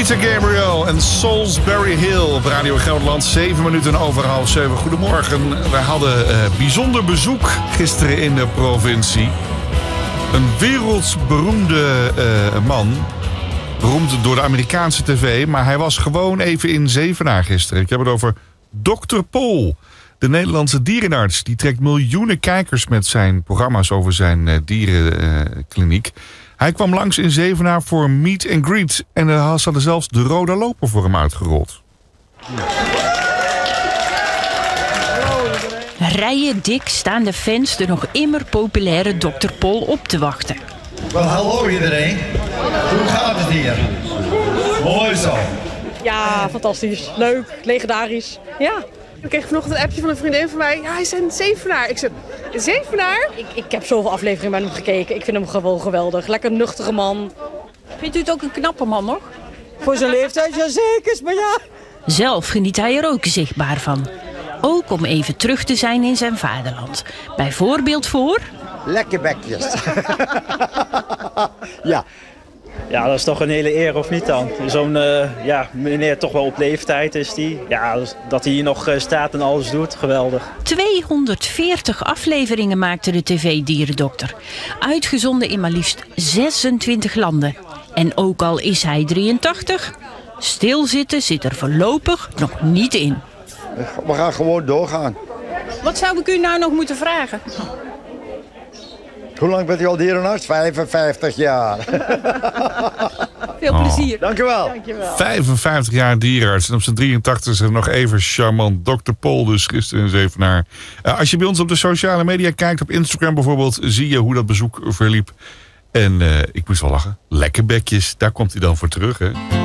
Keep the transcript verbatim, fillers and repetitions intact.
Peter Gabriel en Salisbury Hill op Radio Gelderland. Zeven minuten over half zeven. Goedemorgen. Wij hadden uh, bijzonder bezoek gisteren in de provincie. Een wereldsberoemde uh, man. Beroemd door de Amerikaanse tv. Maar hij was gewoon even in Zevenaar gisteren. Ik heb het over dokter Pol. De Nederlandse dierenarts. Die trekt miljoenen kijkers met zijn programma's over zijn uh, dierenkliniek. Uh, Hij kwam langs in Zevenaar voor meet and greet. En uh, ze hadden zelfs de rode loper voor hem uitgerold. Rijen dik staan de fans de nog immer populaire dokter Pol op te wachten. Wel, hallo iedereen. Hoe gaat het hier? Mooi zo. Ja, fantastisch. Leuk, legendarisch. Ja. Ik kreeg vanochtend een appje van een vriendin van mij. Ja, hij is in Zevenaar. Ik zei, Zevenaar? Ik, ik heb zoveel afleveringen met hem gekeken. Ik vind hem gewoon geweldig. Lekker nuchtere man. Vindt u het ook een knappe man nog? Voor zijn leeftijd, ja zeker, maar ja. Zelf geniet hij er ook zichtbaar van. Ook om even terug te zijn in zijn vaderland. Bijvoorbeeld voor... Lekker bekjes. Ja. Ja, dat is toch een hele eer, of niet dan? Zo'n uh, ja, meneer toch wel op leeftijd is die. Ja, dat hij hier nog uh, staat en alles doet, geweldig. tweehonderdveertig afleveringen maakte de tv-dierendokter. Uitgezonden in maar liefst zesentwintig landen. En ook al is hij drieëntachtig, stilzitten zit er voorlopig nog niet in. We gaan gewoon doorgaan. Wat zou ik u nou nog moeten vragen? Hoe lang bent u al dierenarts? vijfenvijftig jaar. Veel plezier. Oh. Dank u wel. vijfenvijftig jaar dierenarts. En op zijn drieëntachtigste nog even charmant. dokter Pol dus gisteren in Zevenaar. Uh, als je bij ons op de sociale media kijkt, op Instagram bijvoorbeeld, zie je hoe dat bezoek verliep. En uh, ik moest wel lachen. Lekker bekjes, daar komt hij dan voor terug, hè.